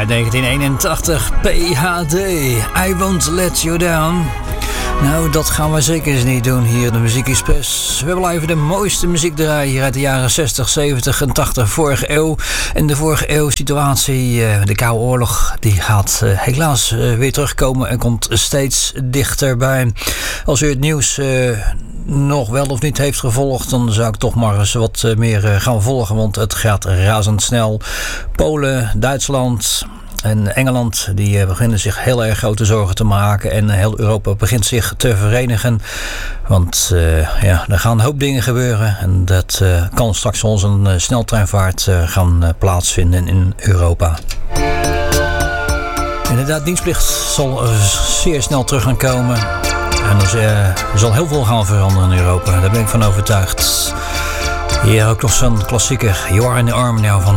uit 1981. PHD, I Won't Let You Down. Nou, dat gaan we zeker eens niet doen hier in de Muziek Express. We blijven de mooiste muziek draaien hier uit de jaren 60, 70 en 80 vorige eeuw. En de vorige eeuw situatie, de Koude Oorlog, die gaat helaas weer terugkomen en komt steeds dichterbij. Als u het nieuws nog wel of niet heeft gevolgd, dan zou ik toch maar eens wat meer gaan volgen, want het gaat razendsnel. Polen, Duitsland en Engeland, die beginnen zich heel erg grote zorgen te maken. En heel Europa begint zich te verenigen. Want er gaan een hoop dingen gebeuren. En dat kan straks ons een sneltreinvaart gaan plaatsvinden in Europa. Inderdaad, dienstplicht zal zeer snel terug gaan komen. En er zal heel veel gaan veranderen in Europa. Daar ben ik van overtuigd. Hier ook nog zo'n klassieker. You Are in the Arm Now van